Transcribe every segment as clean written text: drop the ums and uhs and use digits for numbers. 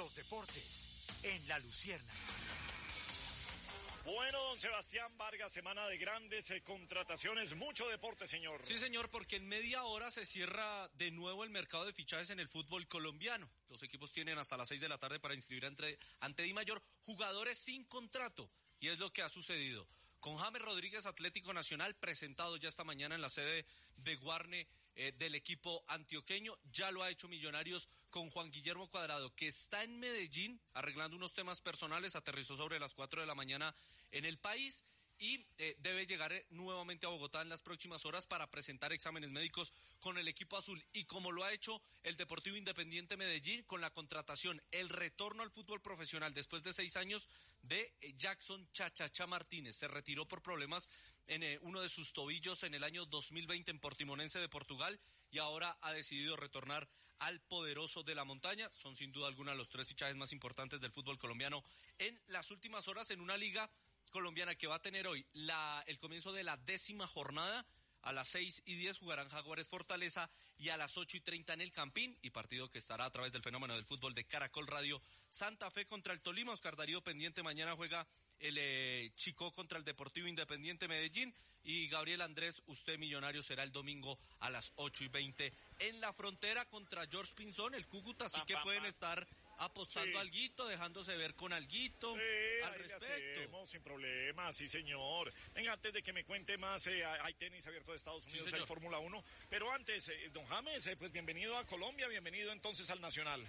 los deportes en La Luciérnaga. Bueno, don Sebastián Vargas, semana de grandes contrataciones, mucho deporte, señor. Sí, señor, porque en media hora se cierra de nuevo el mercado de fichajes en el fútbol colombiano. Los equipos tienen hasta las 6 de la tarde para inscribir ante Dimayor jugadores sin contrato, y es lo que ha sucedido. Con James Rodríguez, Atlético Nacional, presentado ya esta mañana en la sede de Guarne del equipo antioqueño. Ya lo ha hecho Millonarios con Juan Guillermo Cuadrado, que está en Medellín arreglando unos temas personales. Aterrizó sobre las 4 de la mañana en el país y debe llegar nuevamente a Bogotá en las próximas horas para presentar exámenes médicos con el equipo azul. Y como lo ha hecho el Deportivo Independiente Medellín con la contratación, el retorno al fútbol profesional después de 6 años de Jackson Chachacha Martínez. Se retiró por problemas en uno de sus tobillos en el año 2020 en Portimonense de Portugal y ahora ha decidido retornar al poderoso de la montaña. Son sin duda alguna los 3 fichajes más importantes del fútbol colombiano en las últimas horas en una liga colombiana que va a tener hoy el comienzo de la 10ª jornada. A las 6:10 jugarán Jaguares Fortaleza y a las 8:30 en el Campín, y partido que estará a través del fenómeno del fútbol de Caracol Radio. Santa Fe contra el Tolima. Oscar Darío pendiente, mañana juega el Chicó contra el Deportivo Independiente Medellín, y Gabriel Andrés, usted Millonario, será el domingo a las 8:20 en la Frontera contra George Pinzón, el Cúcuta, así que pueden estar apostando alguito, dejándose ver con alguito al respecto. Hacemos, sin problema, sí señor. Venga, antes de que me cuente más, hay tenis abierto de Estados Unidos, hay Fórmula 1, pero antes, don James, pues bienvenido a Colombia, bienvenido entonces al Nacional.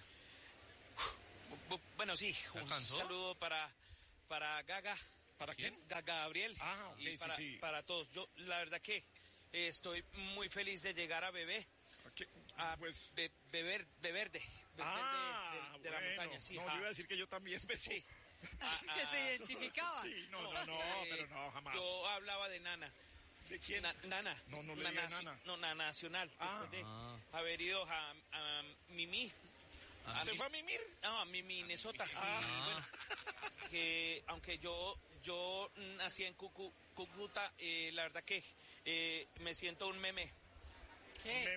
Bueno, sí, un saludo para Gaga. ¿Para quién? Gabriel. Ah, ok, y para todos. Yo, la verdad que estoy muy feliz de llegar a Bebé. Pues Beber de la montaña, sí. No, yo iba a decir que yo también, sí. Que se identificaba. Sí, no, pero no, jamás. Yo hablaba de Nana. ¿De quién? Nana. No le diga Nana. No, Nana Nacional. Después de haber ido a Mimi. ¿Se fue a mimir? No, a Minnesota. Bueno, que aunque yo nací en Cúcuta, la verdad que me siento un meme. ¿Qué?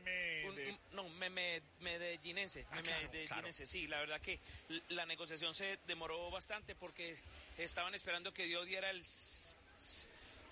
Meme medellinense. Claro. Sí, la verdad que la negociación se demoró bastante porque estaban esperando que Dios diera el sí.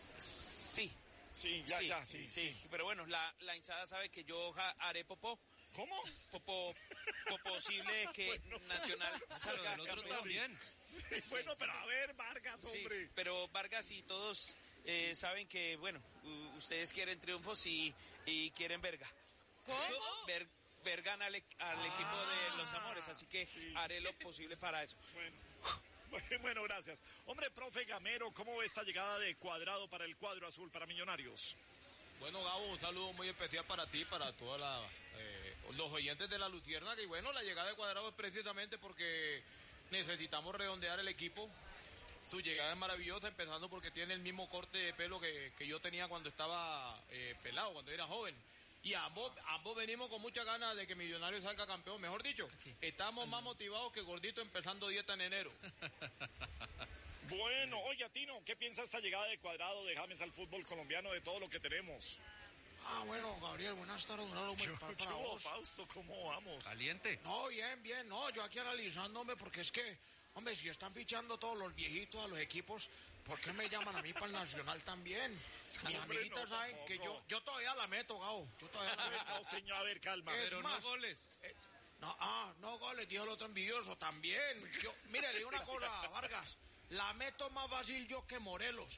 Sí. Pero bueno, la hinchada sabe que yo haré popó. ¿Cómo? Popó posible que Nacional salga del otro también. Sí. Bueno, pero a ver, Vargas, hombre. Sí, pero Vargas y todos saben que, bueno, ustedes quieren triunfos y quieren verga. ¿Cómo? Vergan al equipo de los amores, así que haré lo posible para eso. Bueno, gracias. Hombre, profe Gamero, ¿cómo ve esta llegada de Cuadrado para el cuadro azul, para Millonarios? Bueno, Gabo, un saludo muy especial para ti, para todos los oyentes de La Luciérnaga. Y bueno, la llegada de Cuadrado es precisamente porque necesitamos redondear el equipo. Su llegada es maravillosa, empezando porque tiene el mismo corte de pelo que yo tenía cuando estaba pelado, cuando era joven. Y ambos venimos con muchas ganas de que Millonarios salga campeón. Mejor dicho, estamos más motivados que Gordito empezando dieta en enero. Bueno, oye, Tino, ¿qué piensa esta llegada de Cuadrado, de James al fútbol colombiano, de todo lo que tenemos? Bueno, Gabriel, buenas tardes, un saludo muy para vos. Fausto, ¿cómo vamos? ¿Caliente? No, bien, no, yo aquí analizándome porque es que, hombre, si están fichando todos los viejitos a los equipos, ¿por qué me llaman a mí para el Nacional también? Mis amiguitas saben que yo todavía la meto, Gabo. Yo todavía la meto. No, señor, a ver, calma. Pero no goles. No goles, dijo el otro envidioso también. Mire, le digo una cosa, Vargas. La meto más fácil yo que Morelos,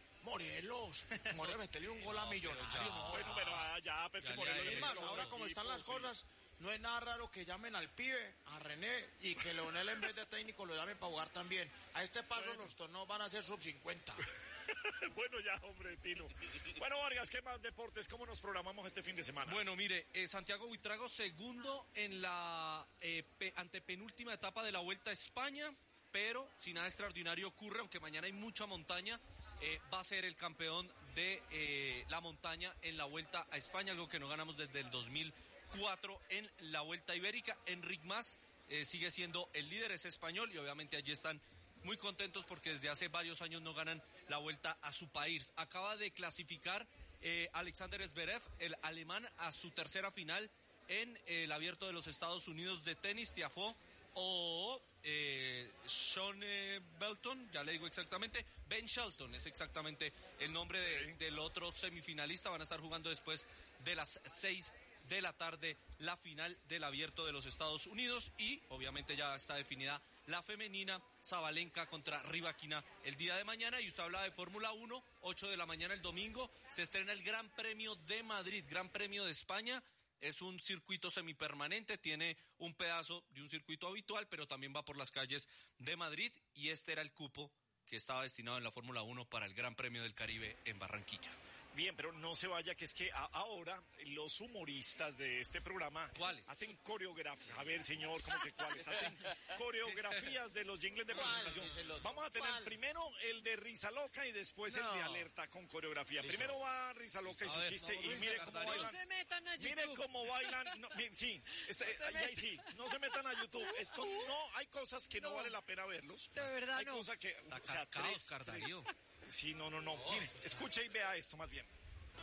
meterle un gol a Millonarios. Bueno, pero pues que Morelos. Es más, ahora como están las cosas, no es nada raro que llamen al pibe, a René, y que Leonel en vez de técnico lo llamen para jugar también. A este paso los torneos van a ser sub 50. Bueno, ya, hombre, Tino. Bueno, Vargas, ¿qué más deportes? ¿Cómo nos programamos este fin de semana? Bueno, mire, Santiago Buitrago segundo en la antepenúltima etapa de la Vuelta a España, pero si nada extraordinario ocurre, aunque mañana hay mucha montaña, va a ser el campeón de la montaña en la Vuelta a España, algo que no ganamos desde el 2004 en la Vuelta Ibérica. Enric Mas sigue siendo el líder, es español, y obviamente allí están muy contentos porque desde hace varios años no ganan la Vuelta a su país. Acaba de clasificar Alexander Zverev, el alemán, a su tercera final en el Abierto de los Estados Unidos de tenis. Tiafoe o Sean Belton, ya le digo exactamente, Ben Shelton es exactamente el nombre del otro semifinalista. Van a estar jugando después de las 6 de la tarde la final del Abierto de los Estados Unidos, y obviamente ya está definida la femenina, Sabalenka contra Rybakina el día de mañana. Y usted habla de Fórmula 1, 8 de la mañana el domingo, se estrena el Gran Premio de Madrid, Gran Premio de España. Es un circuito semipermanente, tiene un pedazo de un circuito habitual, pero también va por las calles de Madrid, y este era el cupo que estaba destinado en la Fórmula 1 para el Gran Premio del Caribe en Barranquilla. Bien, pero no se vaya, que es que ahora los humoristas de este programa ¿cuáles? Hacen coreografías. A ver, señor, ¿cómo que cuáles? Hacen coreografías de los jingles de presentación. Vamos a tener primero el de Risa Loca y después el de Alerta con coreografía. Listo. Primero va Risa Loca y su chiste, y mire cómo bailan. No se metan a YouTube. Mire cómo bailan. No, sí, ahí sí, no se metan a YouTube. Esto no, hay cosas que no vale la pena verlos. De verdad hay no. cosas que... Está cascado, Oscar Darío. Sí, no. Mire, escuche y vea esto más bien.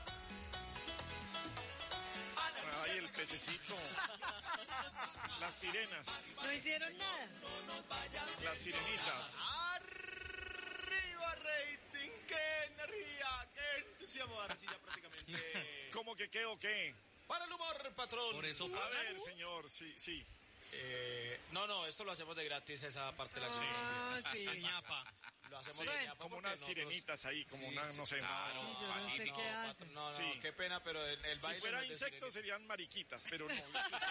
Ay, el pececito. Las sirenas. No hicieron nada. Las sirenitas. ¡Arriba, rating! ¡Qué energía! ¡Qué entusiasmo! Ahora sí, ya prácticamente. ¿Cómo que qué o qué? Para el humor, patrón. Por eso. A ver, señor, sí. No, esto lo hacemos de gratis, esa parte de la Sí. ñapa. Lo hacemos Bueno. de ñapa Como porque unas sirenitas ahí, como una, no sé. Yo no sé qué hacen. No, Sí. qué pena, pero el baile... Si fuera no es de insectos sirenita. serían mariquitas, pero no.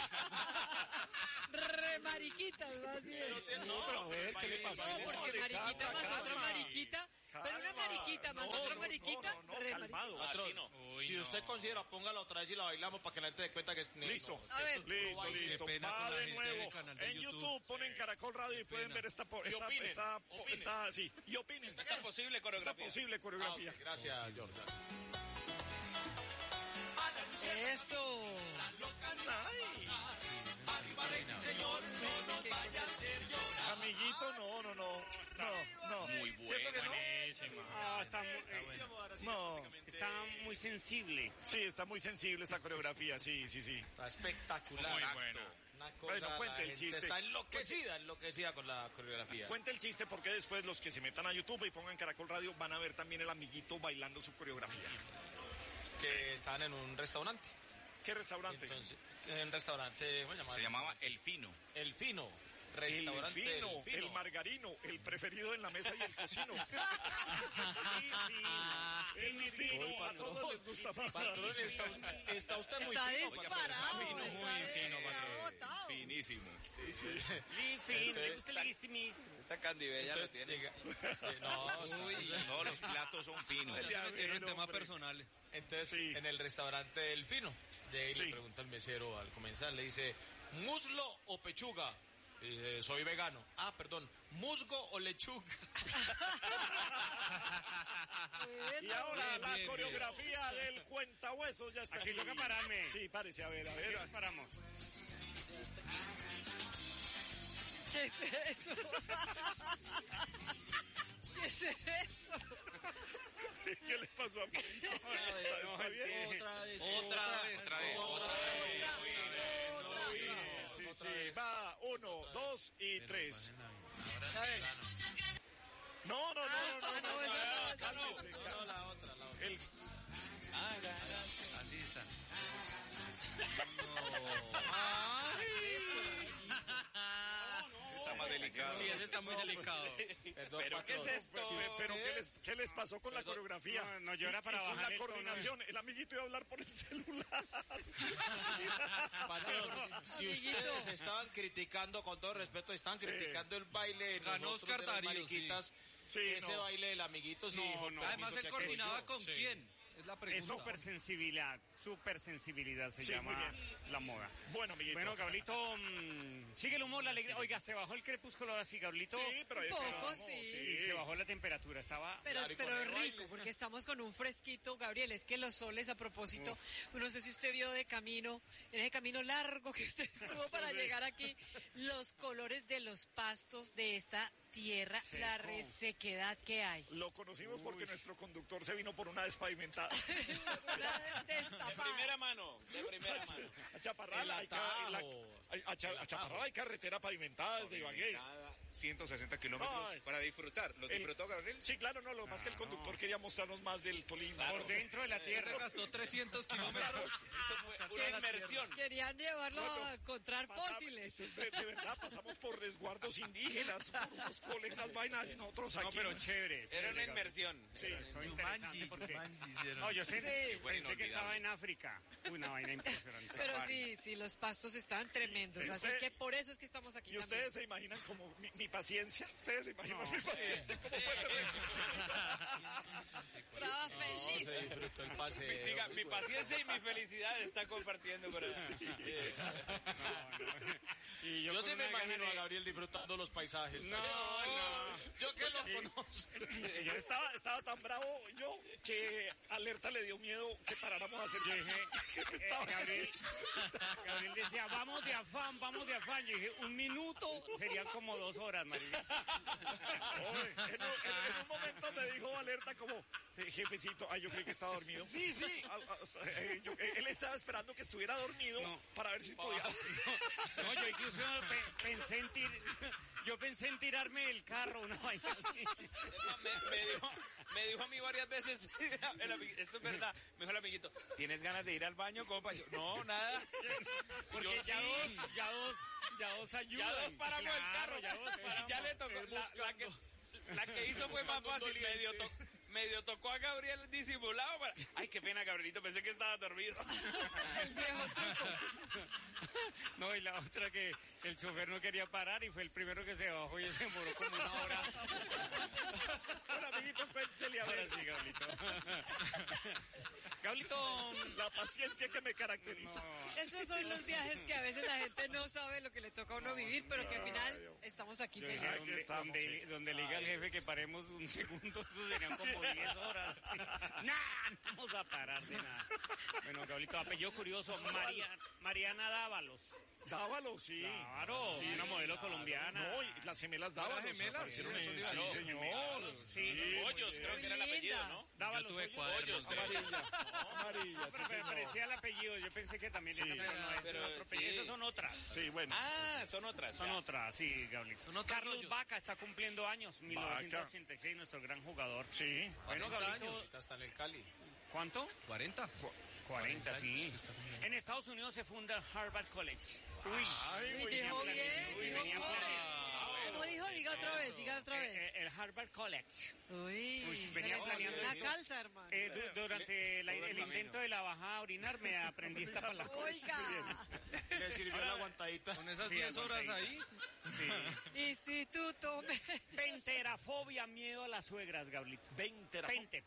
Re mariquitas, más bien. No, pero a ver, ¿qué le pasó? No, porque mariquita más otra mariquita. Pero una mariquita más otra mariquita. No, re calmado. Así no. Si usted considera, póngala otra vez y la bailamos para que la gente dé cuenta que... Listo. A ver. Listo. Qué pena Va con la de gente nuevo. del canal de En YouTube ponen Caracol Radio y pueden ver esta... Y opinen. Sí, y opinen. Esta posible coreografía. Coreografía. Gracias, George. Eso. Ay, amiguito, no. Muy ¿Cierto que no? buenísimo. Está muy sensible. Sí, está muy sensible esa coreografía, sí. Está espectacular. Muy Acto. bueno. Una cosa, Bueno, cuente la el gente chiste. está enloquecida con la coreografía. Cuente el chiste, porque después los que se metan a YouTube y pongan Caracol Radio van a ver también el amiguito bailando su coreografía. Que estaban en un restaurante. ¿Qué restaurante? Entonces, en un restaurante, ¿cómo se llamaba? Se llamaba El Fino. El Fino. El Restaurante fino, el margarino, el preferido en la mesa y el cocino. El fino, a todos les gusta más. Patrón, está usted muy Está fino. disparado. muy fino, Está botado. Finísimo. Fin, ¿Le gusta el listimis? Esa Candibella lo tiene. Todos los platos son finos. Se metieron en temas hombre. personales. Entonces, Sí. en el restaurante El Fino, llega y Sí. le pregunta al mesero al comenzar, le dice, ¿muslo o pechuga? Y dice, soy vegano. Ah, perdón, ¿musgo o lechuga? Y ahora la bien. coreografía del cuentahuesos ya está Aquí toca pararme. Sí, párese, a ver. Nos paramos. ¿Qué es eso? ¿Qué es eso? ¿Qué le pasó a mí? ¿Está bien? Otra vez. Sí. Va, 1, 2 y 3. A ver. No. no, eso no. Cálmese. No, la otra. El- Está más delicado. Sí, ese está muy delicado. Perdón, ¿Pero qué es patrón. esto? Sí, pero ¿qué les pasó con la coreografía? No llora para Y con bajar la el tono. coordinación. El amiguito iba a hablar por el celular. Patrón, si ustedes estaban criticando, con todo respeto, estaban criticando el baile de Ganó nosotros Oscar de las Darío, mariquitas, Sí, ese no. baile del amiguito, sí. No. Además, él que coordinaba aquello. con quién. Es la Es pregunta. super sensibilidad se Sí, muy llama bien. la moda. Bueno, amiguito. Bueno, Gabrielito, sigue el humor, la alegría. Oiga, se bajó el crepúsculo así, Gabrielito. Sí, pero ahí Un poco, estábamos, sí. Y se bajó la temperatura, estaba... Pero Claro, y con es el rico, baile. porque estamos con un fresquito, Gabriel. Es que los soles, a propósito, no sé si usted vio de camino, en ese camino largo que usted estuvo para llegar aquí, los colores de los pastos de esta tierra, la resequedad que hay. Lo conocimos porque nuestro conductor se vino por una despavimentada. destapada. De primera mano. A Chaparral hay carretera pavimentada desde Ibagué. 160 kilómetros para disfrutar. ¿Lo disfrutó, Gabriel? Sí, claro, no, lo más que el conductor quería mostrarnos más del Tolima. Por dentro de la tierra. Se gastó 300 kilómetros. Eso fue una inmersión. Querían llevarlo a encontrar fósiles. De verdad, pasamos por resguardos indígenas, por unos colegas, vainas, y nosotros aquí. No, pero chévere. Era una inmersión. Sí, fue interesante porque... No, yo pensé que estaba en África. Una vaina impresionante. Pero sí, los pastos estaban tremendos. Sí, así sí. que por eso es que estamos aquí. ¿Y ustedes se imaginan como mi paciencia? ¿Ustedes se imaginan mi paciencia? ¿Cómo fue? Estaba feliz. Se disfrutó el paseo. Diga, mi paciencia y mi felicidad está compartiendo con él. Y Yo sí con me una imagino gana a de- Gabriel disfrutando los paisajes. No. Yo que lo conozco. Yo estaba tan bravo yo que Alerta le dio miedo que paráramos a hacer. Yo dije, Gabriel decía, vamos de afán. Yo dije, 1 minuto serían como 2 horas, María. En un momento me dijo Alerta como, jefecito, yo creí que estaba dormido. Sí. Él estaba esperando que estuviera dormido para ver si podía. No, yo incluso pensé en tirarme del carro, una vaina así. Me dijo a mí varias veces, esto es verdad, me dijo el amiguito, ¿tienes ganas de ir al baño, compa? Yo, no, nada. Porque Yo ya sí. dos ayudan. Ya 2 paramos el carro, paramos. ya le tocó. La que hizo fue más fácil, medio tocó a Gabriel disimulado. Ay, qué pena, Gabrielito, pensé que estaba dormido. El viejo truco. No, y la otra que el chofer no quería parar y fue el primero que se bajó y se demoró como 1 hora. Bueno, amiguito, cuéntele a Ahora ver. sí, Gablito. Gablito, La paciencia que me caracteriza. Esos son los viajes que a veces la gente no sabe lo que le toca a uno vivir, pero que al final estamos aquí yo dije, felices. donde le diga al jefe que paremos 1 segundo, eso serían como 10 horas. ¡Nah! No vamos a parar de nada. Bueno, Gablito, apellido curioso, Mariana Dávalos. Dávalos, sí. Claro, Sí, una modelo colombiana. No, y las gemelas Dávalos. gemelas? aparecieron Sí, en- eso le iba a sí, decir. señor. Sí, Hoyos, creo que era el apellido, ¿no? Dávalos. Yo tuve Hoyos. cuadernos de Amarilla. Amarilla, sí, Pero me señor. parecía el apellido, yo pensé que también era, pero no es pero otro sí. apellido. Esas son otras. Sí, bueno. Ah, son otras. Son ya. otras, sí, Gablito. Son otros Carlos hoyos. Vaca está cumpliendo años, 1986, nuestro gran jugador. Sí. Bueno, 40 Gablito, años. Hasta en el Cali. ¿cuánto? 40. 40, sí. En Estados Unidos se funda Harvard College. Ay, Uy, güey, dijo bien. bien, Uy, dijo venía bien. planeando. ¿Cómo dijo? Diga otra vez. El Harvard College. Uy, Uy, se venía le salió planeando una esto. calza, hermano. Durante el intento de la bajada a orinar me aprendí esta palabra. Oiga, Le sirvió la aguantadita. Con esas Sí, 10 horas aguantadito. ahí. instituto. Penterafobia, miedo a las suegras, Gablito. Penterafobia,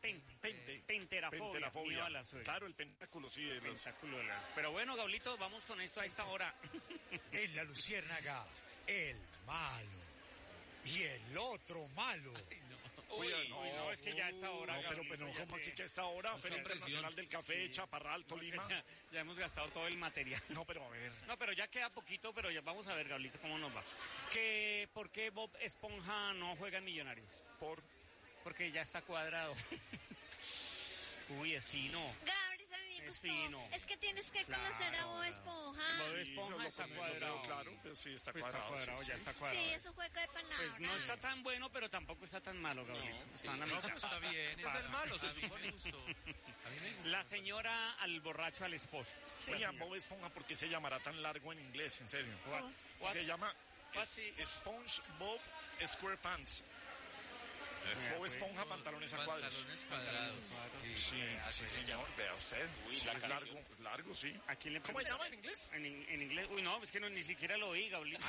miedo a las suegras. Claro, el pentáculo, sí. de los- Pentáculo de las... Pero bueno, Gablito, vamos con esto a esta hora. En la Luciérnaga, el malo. Y el otro malo. Uy, no, es que ya a esta hora, No, pero Gablito, ya ¿cómo te- así que a esta hora? Mucha Feria presión. Internacional del Café, Chaparral, Tolima. Ya hemos gastado todo el material. No, pero a ver. No, pero ya queda poquito, pero ya vamos a ver, Gablito, cómo nos va. ¿Por qué Bob Esponja no juega en Millonarios? Porque ya está cuadrado. Uy, es fino. Gabriel, a mí me Es gustó. fino. Es que tienes que conocer a Bob Esponja. Bob Sí, Esponja lo está conozco, cuadrado. Claro, pero sí está Pues cuadrado. está cuadrado, sí, ya sí. está cuadrado. Sí, es un juego de palabras. Pues no está tan bueno, pero tampoco está tan malo, Gabriel. Está en la No, mitad. pero está bien. Es el malo, se supone justo. A mí me gusta. La señora al borracho al esposo. Oiga, Bob Esponja, ¿por qué se llamará tan largo en inglés? En serio. What? Se llama What? SpongeBob SquarePants. Bob Esponja, pantalones a cuadros. Pantalones cuadrados. Sí, sí, señor. Vea usted. Sí, la es canción. largo, sí. ¿A quién le ¿Cómo se pregunta? llama en inglés? En inglés. Uy, no, es que ni siquiera lo oí, Gablito.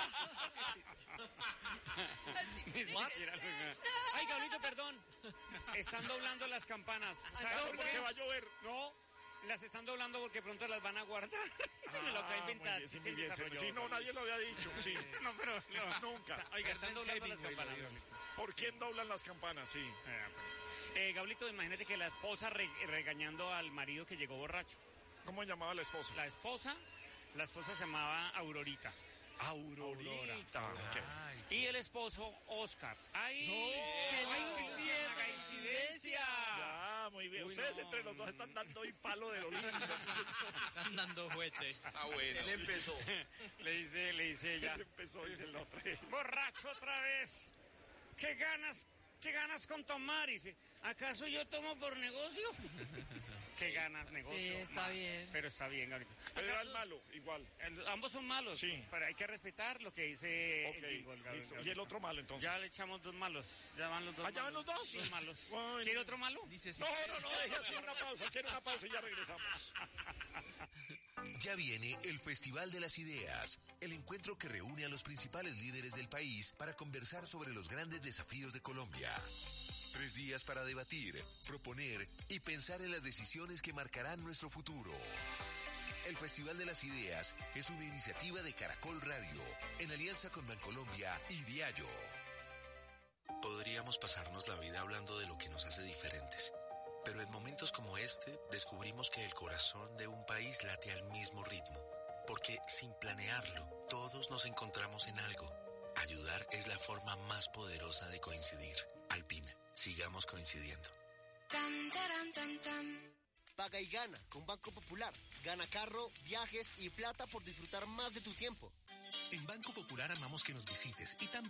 Ni siquiera lo oí. Ay, Gablito, perdón. Están doblando las campanas. ¿Sabes por Porque qué? va a llover. No, las están doblando porque pronto las van a guardar. Lo que ha inventado. Muy bien, sí, existe muy bien, en desarrollo. sí, no, nadie lo había dicho. Sí. No, pero no. Nunca. Oiga, están doblando las Hemingway lo campanas, dijo. Gablito. ¿Por quién doblan las campanas? Sí. Gablito, imagínate que la esposa regañando al marido que llegó borracho. ¿Cómo llamaba la esposa? La esposa se llamaba Aurorita. Aurorita. Ok. y el esposo Oscar. ¡Ay! ¡Qué una coincidencia! Ya, muy bien. Ustedes entre los dos están dando hoy palo de olivo. Están dando juguete. Ah, bueno. Él empezó. Le dice ella. Él empezó, dice el otro. Borracho otra vez. ¿Qué ganas con tomar? Y dice, ¿acaso yo tomo por negocio? ¿Qué ganas, negocio? Sí, está bien. Pero está bien ahorita. Pero era el malo, igual. Ambos son malos. Sí. Pero hay que respetar lo que dice Ok, el jingle, listo. Gabriel. Y el otro malo, entonces. Ya le echamos 2 malos. Ya van los 2 malos. ¿Ya van los 2? Dos malos. Bueno. ¿Quiere otro malo? Dice sí. No, deje así una pausa. Quiero una pausa y ya regresamos. Ya viene el Festival de las Ideas, el encuentro que reúne a los principales líderes del país para conversar sobre los grandes desafíos de Colombia. 3 días para debatir, proponer y pensar en las decisiones que marcarán nuestro futuro. El Festival de las Ideas es una iniciativa de Caracol Radio, en alianza con Bancolombia y Diallo. Podríamos pasarnos la vida hablando de lo que nos hace diferentes. Pero en momentos como este, descubrimos que el corazón de un país late al mismo ritmo. Porque sin planearlo, todos nos encontramos en algo. Ayudar es la forma más poderosa de coincidir. Alpina, sigamos coincidiendo. Paga y gana con Banco Popular. Gana carro, viajes y plata por disfrutar más de tu tiempo. En Banco Popular amamos que nos visites y también